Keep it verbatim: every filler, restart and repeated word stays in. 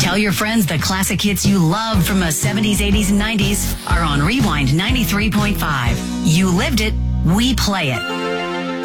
Tell your friends the classic hits you loved from the seventies, eighties, and nineties are on Rewind ninety-three point five. You lived it, we play it.